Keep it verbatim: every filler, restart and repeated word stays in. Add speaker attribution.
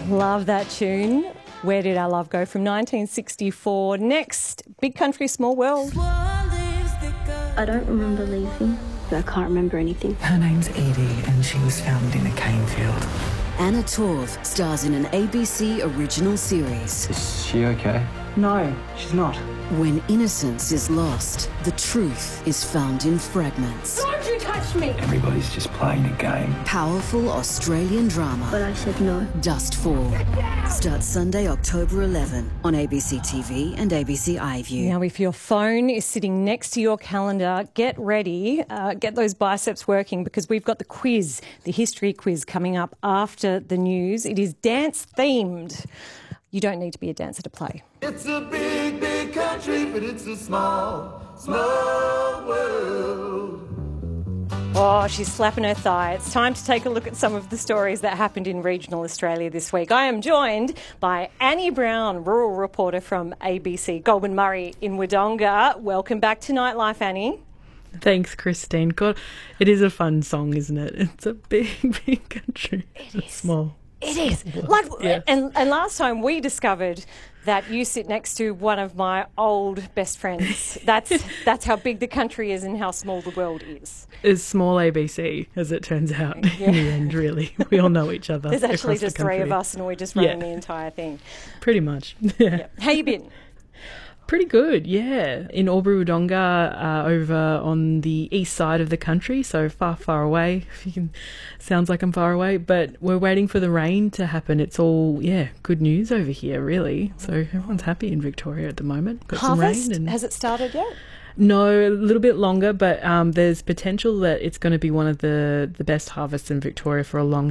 Speaker 1: Love that tune. Where Did Our Love Go from nineteen sixty-four. Next, Big Country, Small World.
Speaker 2: I don't remember leaving. I can't remember anything.
Speaker 3: Her name's Edie and she was found in a cane field.
Speaker 4: Anna Torv stars in an A B C original series.
Speaker 5: Is she okay?
Speaker 3: No, she's not.
Speaker 4: When innocence is lost, the truth is found in fragments.
Speaker 1: Don't you touch me!
Speaker 5: Everybody's just playing a game.
Speaker 4: Powerful Australian drama.
Speaker 2: But I said no.
Speaker 4: Dustfall. Starts Sunday, October eleventh on A B C T V and A B C iView.
Speaker 1: Now, if your phone is sitting next to your calendar, get ready, uh, get those biceps working, because we've got the quiz, the history quiz, coming up after the news. It is dance themed. You don't need to be a dancer to play.
Speaker 6: It's a big, big country, but it's a small, small world.
Speaker 1: Oh, she's slapping her thigh. It's time to take a look at some of the stories that happened in regional Australia this week. I am joined by Annie Brown, rural reporter from A B C Goulburn Murray in Wodonga. Welcome back to Nightlife, Annie.
Speaker 7: Thanks, Christine. God, it is a fun song, isn't it? It's a big, big country.
Speaker 1: It
Speaker 7: but
Speaker 1: is.
Speaker 7: Small.
Speaker 1: It is. Like,
Speaker 7: Yeah.
Speaker 1: and, and last time we discovered that you sit next to one of my old best friends. That's that's how big the country is and how small the world is.
Speaker 7: It's small A B C, as it turns out,
Speaker 1: Yeah.
Speaker 7: in the end, really. We all know each other.
Speaker 1: There's actually
Speaker 7: across the
Speaker 1: just three of
Speaker 7: country.
Speaker 1: us and we're just running
Speaker 7: Yeah.
Speaker 1: the entire thing.
Speaker 7: Pretty much. Yeah.
Speaker 1: Yeah. How you been?
Speaker 7: Pretty good, yeah. In Albury Wodonga, uh, over on the east side of the country, so far, far away. If you can, sounds like I'm far away, but we're waiting for the rain to happen. It's all, yeah, good news over here, really. So everyone's happy in Victoria at the moment. Got
Speaker 1: Harvest?
Speaker 7: some rain. And
Speaker 1: Has it started yet?
Speaker 7: No, a little bit longer, but um, there's potential that it's going to be one of the, the best harvests in Victoria for a long